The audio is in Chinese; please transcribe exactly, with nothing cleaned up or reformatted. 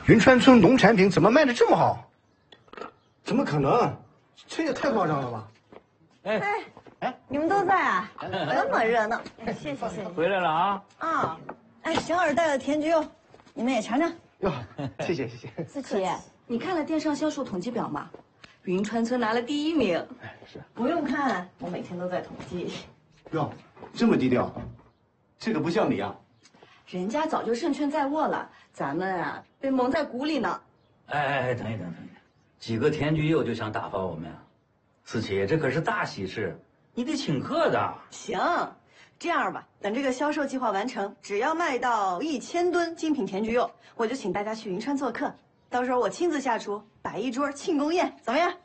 云川村农产品怎么卖的这么好？怎么可能？这也太夸张了吧！ 哎哎哎，你们都在啊？这么热闹，谢谢谢谢。 回来了啊！ 啊，哎，小尔带了甜菊哦，你们也尝尝。 哟，谢谢谢谢。 思琪，你看了电商销售统计表吗？云川村拿了第一名。 哎，是。 不用看，我每天都在统计。 哟，这么低调，这个不像你啊。 人家早就胜券在握了，咱们啊被蒙在鼓里呢。 哎哎哎，等一等等一等，几个田菊柚就想打发我们啊？思琪，这可是大喜事，你得请客的。 行，这样吧，等这个销售计划完成，只要卖到一千吨精品甜菊柚，我就请大家去云川做客。到时候我亲自下厨，摆一桌庆功宴，怎么样？